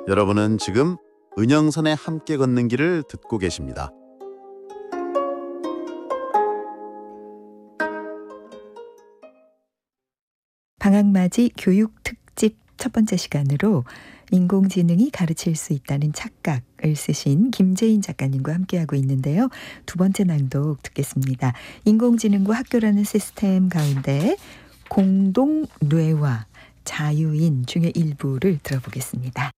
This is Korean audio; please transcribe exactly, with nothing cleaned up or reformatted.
여러분은 지금 은영선의 함께 걷는 길을 듣고 계십니다. 방학맞이 교육 특집 첫 번째 시간으로 인공지능이 가르칠 수 있다는 착각을 쓰신 김재인 작가님과 함께하고 있는데요. 두 번째 낭독 듣겠습니다. 인공지능과 학교라는 시스템 가운데 공동 뇌와 자유인 중의 일부를 들어보겠습니다.